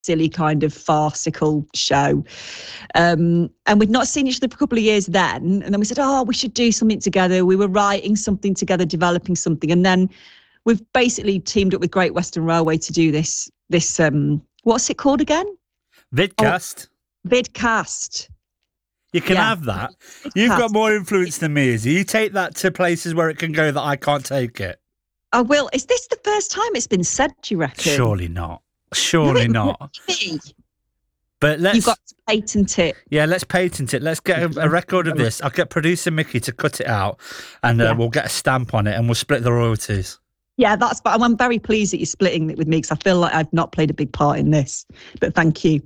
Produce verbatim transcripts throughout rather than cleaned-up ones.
silly kind of farcical show. Um, and we'd not seen each other for a couple of years then. And then we said, oh, we should do something together. We were writing something together, developing something. And then we've basically teamed up with Great Western Railway to do this, this um, what's it called again? Vidcast. Oh, Vidcast. You can yeah. have that. Vidcast. You've got more influence than me, Izzy. You take that to places where it can go that I can't take it. I will. Is this the first time it's been said, do you reckon? Surely not. Surely no, not. But let's... You've got to patent it. Yeah, let's patent it. Let's get a, a record of this. I'll get producer Mickey to cut it out and uh, yeah. we'll get a stamp on it and we'll split the royalties. Yeah, that's... But I'm very pleased that you're splitting it with me because I feel like I've not played a big part in this. But thank you.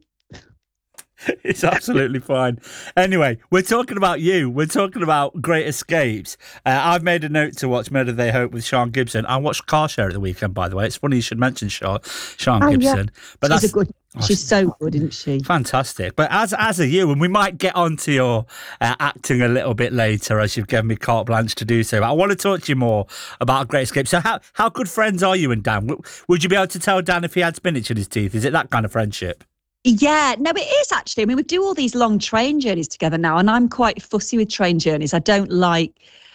It's absolutely fine. Anyway, we're talking about you. We're talking about Great Escapes. Uh, I've made a note to watch Murder They Hope with Sean Gibson. I watched Car Share at the weekend, by the way. It's funny you should mention Sean, Sean oh, Gibson. Yeah. But she's that's a good. She's so good, isn't she? Fantastic. But as as are you, and we might get onto your uh, acting a little bit later, as you've given me carte blanche to do so. But I want to talk to you more about Great Escape. So, how how good friends are you and Dan? Would you be able to tell Dan if he had spinach in his teeth? Is it that kind of friendship? Yeah, no, it is actually. I mean, we do all these long train journeys together now, and I'm quite fussy with train journeys. I don't like,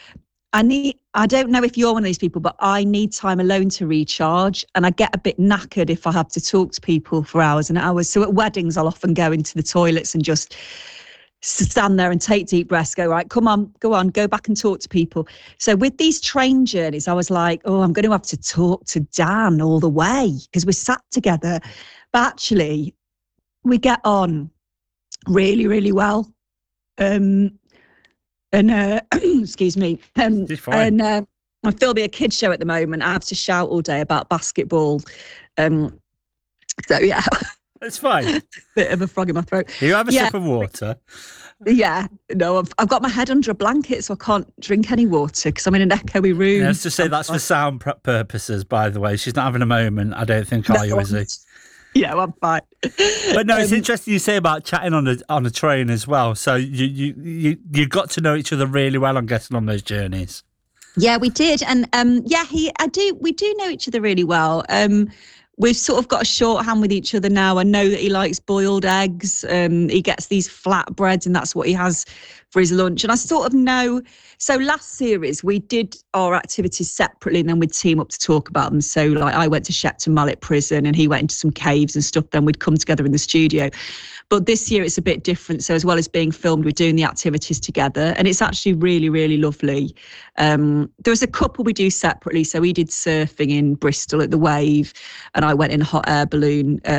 I need, I don't know if you're one of these people, but I need time alone to recharge. And I get a bit knackered if I have to talk to people for hours and hours. So at weddings, I'll often go into the toilets and just stand there and take deep breaths, go, right, come on, go on, go back and talk to people. So with these train journeys, I was like, oh, I'm going to have to talk to Dan all the way because we sat together. But actually, we get on really, really well. Um, and, uh, excuse me. Um, and uh, I'm filming a kids show at the moment. I have to shout all day about basketball. Um, so, yeah. It's fine. Bit of a frog in my throat. You have a yeah. sip of water. Yeah. No, I've, I've got my head under a blanket, so I can't drink any water because I'm in an echoey room. Yeah, let's just say that's for sound purposes, by the way. She's not having a moment, I don't think, are no, you, is he? Yeah, well, I'm fine. But no, it's um, interesting you say about chatting on a on a train as well. So you you you you got to know each other really well, I'm guessing, on those journeys. Yeah, we did, and um, yeah, he, I do, we do know each other really well. Um, we've sort of got a shorthand with each other now. I know that he likes boiled eggs. Um, he gets these flatbreads, and that's what he has for his lunch. And I sort of know. So last series, we did our activities separately and then we'd team up to talk about them. So like I went to Shepton Mallet Prison and he went into some caves and stuff. Then we'd come together in the studio. But this year it's a bit different. So as well as being filmed, we're doing the activities together. And it's actually really, really lovely. Um, there was a couple we do separately. So we did surfing in Bristol at the Wave and I went in a hot air balloon